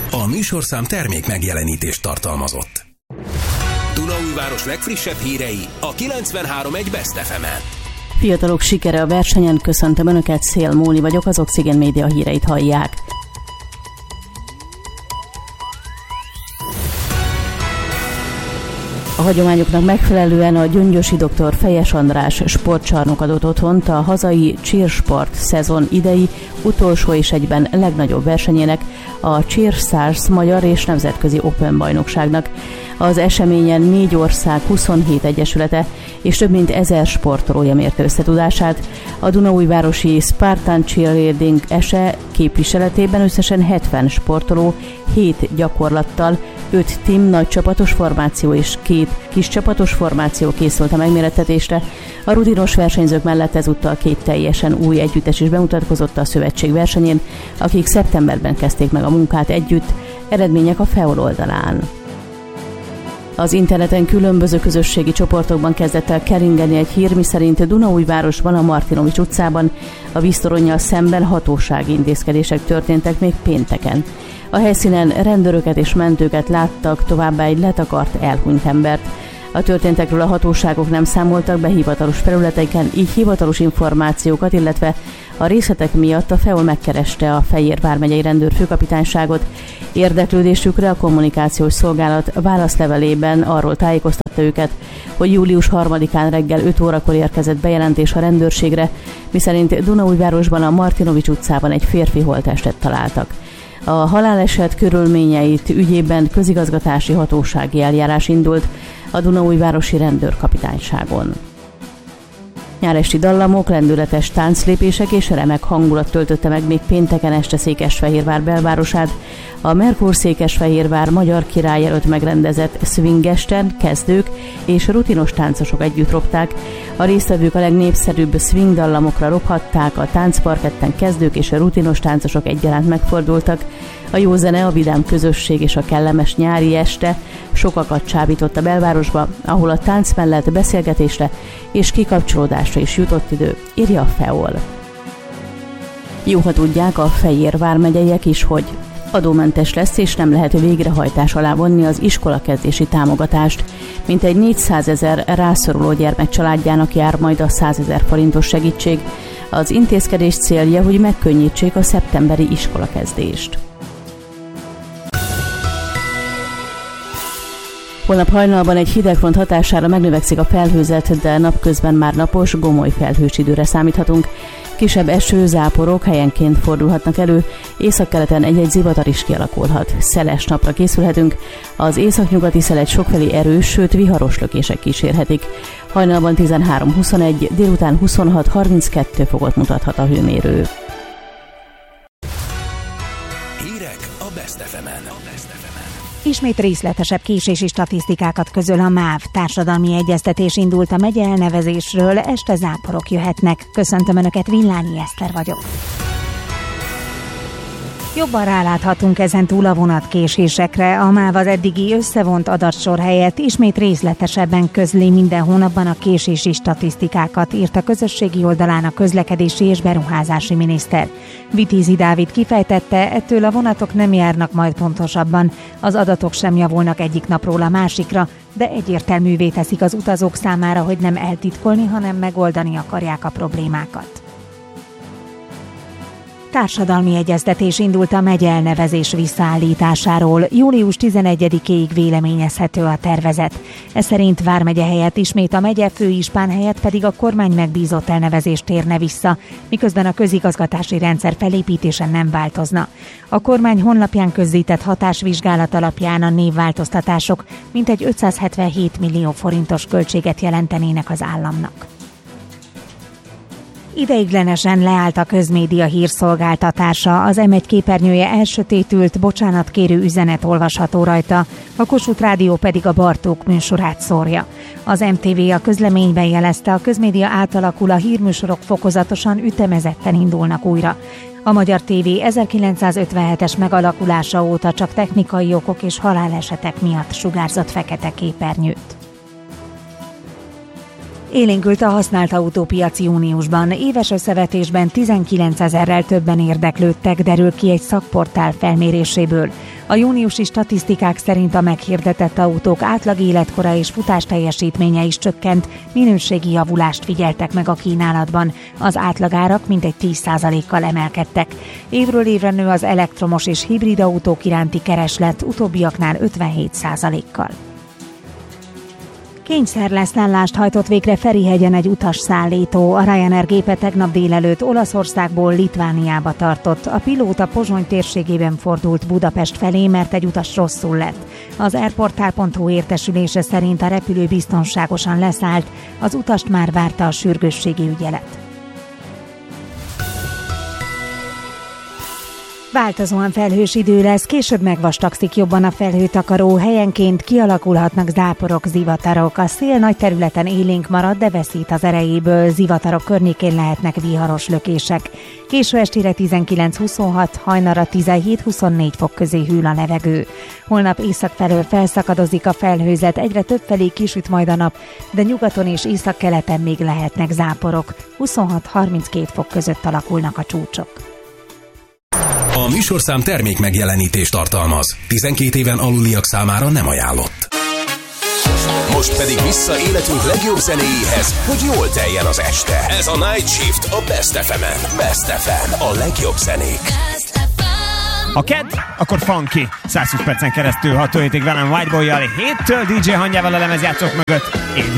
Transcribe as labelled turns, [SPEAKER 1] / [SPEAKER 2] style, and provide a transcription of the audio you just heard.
[SPEAKER 1] A műsorszám termék megjelenítést tartalmazott. Dunaújváros legfrissebb hírei a 93.1 Best FM-en.
[SPEAKER 2] Fiatalok sikere a versenyen, köszöntöm Önöket, Szél Móni vagyok, az Oxygen Média híreit hallják. A hagyományoknak megfelelően a gyöngyösi dr. Fejes András sportcsarnok adott otthont a hazai cheersport szezon idei utolsó és egyben legnagyobb versenyének, a Cheerstars magyar és nemzetközi Open bajnokságnak. Az eseményen 4 ország 27 egyesülete és több mint 1000 sportolója mérte összetudását. A dunaújvárosi Spartan Cheerleading ESE képviseletében összesen 70 sportoló 7 gyakorlattal, 5 team nagy csapatos formáció és 2 kis csapatos formáció készült a megmérettetésre. A rutinos versenyzők mellett ezúttal 2 teljesen új együttes is bemutatkozott a szövetség versenyén, akik szeptemberben kezdték meg a munkát együtt, eredmények a FEOL oldalán. Az interneten különböző közösségi csoportokban kezdett el keringeni egy hír, miszerint Dunaújvárosban, a Martinovics utcában a víztoronnyal szemben hatósági intézkedések történtek még pénteken. A helyszínen rendőröket és mentőket láttak, továbbá egy letakart, elhunyt embert. A történtekről a hatóságok nem számoltak be hivatalos felületeiken, így hivatalos információkat, illetve a részletek miatt a FEOL megkereste a Fejér vármegyei rendőrfőkapitányságot. Érdeklődésükre a kommunikációs szolgálat válaszlevelében arról tájékoztatta őket, hogy július 3-án reggel 5 órakor érkezett bejelentés a rendőrségre, miszerint Dunaújvárosban, a Martinovics utcában egy férfi holttestet találtak. A haláleset körülményeit ügyében közigazgatási hatósági eljárás indult a Dunaújvárosi rendőrkapitányságon. Nyáresti dallamok, lendületes tánclépések és remek hangulat töltötte meg még pénteken este Székesfehérvár belvárosát. A Merkur Székesfehérvár magyar király előtt megrendezett swingesten kezdők és rutinos táncosok együtt ropták. A résztvevők a legnépszerűbb swing dallamokra rophatták, a táncparketten kezdők és a rutinos táncosok egyaránt megfordultak. A jó zene, a vidám közösség és a kellemes nyári este sokakat csábított a belvárosba, ahol a tánc mellett beszélgetésre és kikapcsolódásra is jutott idő, írja a FEOL. Jó, ha tudják a Fejér vármegyeiek is, hogy adómentes lesz és nem lehet végrehajtás alá vonni az iskolakezdési támogatást. Mintegy 400 000 rászoruló gyermek családjának jár majd a 100 000 forintos segítség. Az intézkedés célja, hogy megkönnyítsék a szeptemberi iskolakezdést. Holnap hajnalban egy hidegfront hatására megnövekszik a felhőzet, de napközben már napos, gomoly felhős időre számíthatunk. Kisebb eső, záporok helyenként fordulhatnak elő, északkeleten egy-egy zivatar is kialakulhat. Szeles napra készülhetünk, az északnyugati szelet sokfelé erős, sőt viharos lökések kísérhetik. Hajnalban 13-21, délután 26-32 fokot mutathat a hőmérő.
[SPEAKER 1] Hírek a Best FM-en.
[SPEAKER 3] Ismét részletesebb késési statisztikákat közöl a MÁV. Társadalmi egyeztetés indult a megye elnevezésről, este záporok jöhetnek. Köszöntöm Önöket, Villányi Eszter vagyok. Jobban ráláthatunk ezentúl a vonatkésésekre. A MÁV az eddigi összevont adatsor helyett ismét részletesebben közli minden hónapban a késési statisztikákat, írt a közösségi oldalán a közlekedési és beruházási miniszter. Vitézi Dávid kifejtette, ettől a vonatok nem járnak majd pontosabban, az adatok sem javulnak egyik napról a másikra, de egyértelművé teszik az utazók számára, hogy nem eltitkolni, hanem megoldani akarják a problémákat. Társadalmi egyeztetés indult a megye elnevezés visszaállításáról. Július 11-éig véleményezhető a tervezet. Ez szerint vármegye helyett ismét a megye, főispán helyett pedig a kormány megbízott elnevezést térne vissza, miközben a közigazgatási rendszer felépítése nem változna. A kormány honlapján közzétett hatásvizsgálat alapján a névváltoztatások mintegy 577 millió forintos költséget jelentenének az államnak. Ideiglenesen leállt a közmédia hírszolgáltatása, az M1 képernyője elsötétült, bocsánatkérő üzenet olvasható rajta, a Kossuth Rádió pedig a Bartók műsorát szórja. Az MTV a közleményben jelezte, a közmédia átalakul, a hírműsorok fokozatosan, ütemezetten indulnak újra. A Magyar TV 1957-es megalakulása óta csak technikai okok és halálesetek miatt sugárzott fekete képernyőt. Élénkült a használt autópiac júniusban. Éves összevetésben 19 000-rel többen érdeklődtek, derül ki egy szakportál felméréséből. A júniusi statisztikák szerint a meghirdetett autók átlag életkora és futás teljesítménye is csökkent, minőségi javulást figyeltek meg a kínálatban. Az átlagárak mintegy 10%-kal emelkedtek. Évről évre nő az elektromos és hibrid autók iránti kereslet, utóbbiaknál 57%-kal. Kényszerleszállást hajtott végre Ferihegyen egy utasszállító. A Ryanair gépe tegnap délelőtt Olaszországból Litvániába tartott. A pilóta Pozsony térségében fordult Budapest felé, mert egy utas rosszul lett. Az airportál.hu értesülése szerint a repülő biztonságosan leszállt, az utast már várta a sürgősségi ügyelet. Változóan felhős idő lesz, később megvastagszik jobban a felhőtakaró, helyenként kialakulhatnak záporok, zivatarok. A szél nagy területen élénk marad, de veszít az erejéből, zivatarok környékén lehetnek viharos lökések. Késő estére 19-26, hajnalra 17-24 fok közé hűl a levegő. Holnap észak felől felszakadozik a felhőzet, egyre több felé kisüt majd a nap, de nyugaton és északkeleten még lehetnek záporok. 26-32 fok között alakulnak a csúcsok.
[SPEAKER 1] A műsorszám termék megjelenítést tartalmaz. 12 éven aluliak számára nem ajánlott. Most pedig vissza életünk legjobb zenéjéhez, hogy jól teljen az este. Ez a Night Shift a Best FM-en. Best FM, a legjobb zenék.
[SPEAKER 4] Ha kedd, akkor funky. 120 percen keresztül 6 hétig velem Whiteboy-jal, 7-től DJ hangjával a lemezjátszók mögött. Én